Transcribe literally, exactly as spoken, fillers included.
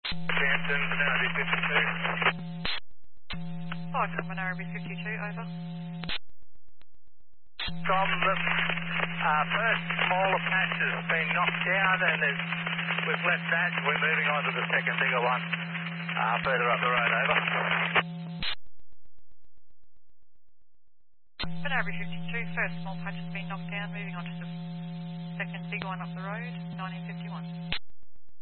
Jansen, Banana fifty-two. Five from Monaro fifty-two, over. Tom, the uh, first smaller patch has been knocked down and there's, we've left that. We're moving on to the second bigger one uh, further up the road, over. Monaro fifty-two, first small patch has been knocked down, moving on to the second big one up the road, nineteen fifty-one.